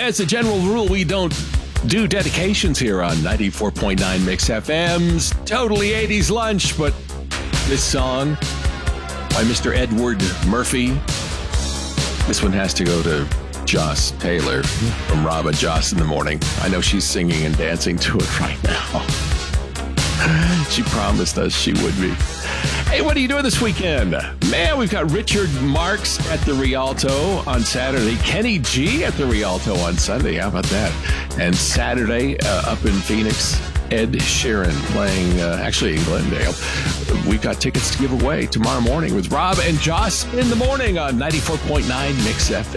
as a general rule, we don't do dedications here on 94.9 Mix FM's Totally 80s Lunch, but this song by Mr. Edward Murphy, this one has to go to Joss Taylor from Rob and Joss in the Morning. I know she's singing and dancing to it right now. She promised us she would be. Hey, what are you doing this weekend? Man, we've got Richard Marx at the Rialto on Saturday. Kenny G at the Rialto on Sunday. How about that? And Saturday, up in Phoenix, Ed Sheeran playing, actually in Glendale. We've got tickets to give away tomorrow morning with Rob and Joss in the Morning on 94.9 Mix FM.